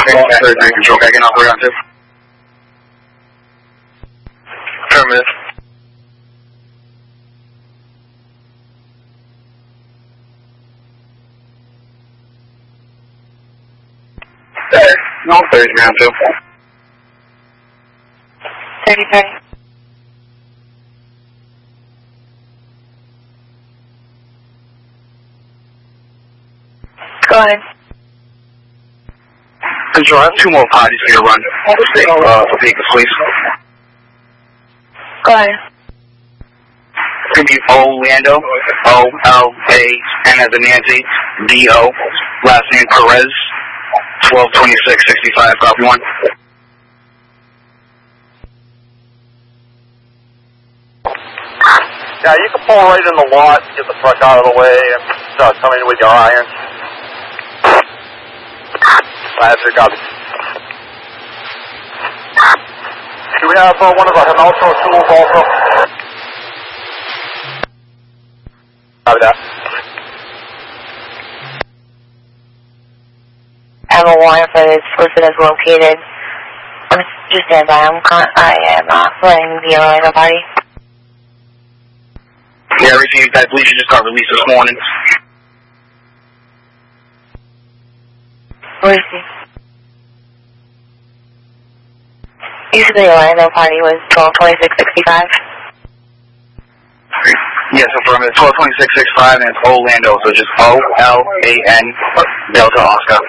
33 control back in operator on 2. Affirmative. No, 33 on 2. 33. Go ahead. Control, I have 2 more potties for you to run. For vehicles, please. Go ahead. It's going to be Orlando, O-L-A-N as in Nancy, D-O, last name Perez, 122665, copy 1. Yeah, you can pull right in the lot, get the truck out of the way, and start coming with your iron. That's your copy. Do we have one of the Hinalco tools also? Copy that. I have a warrant for this listed as located. I'm just stand by. I am letting the Orlando party. Yeah, I received that. I believe she just got released this morning. Where is he? You said the Orlando party was 122665? Yes, affirmative. 122665, and it's Orlando, so just O-L-A-N, Delta Oscar.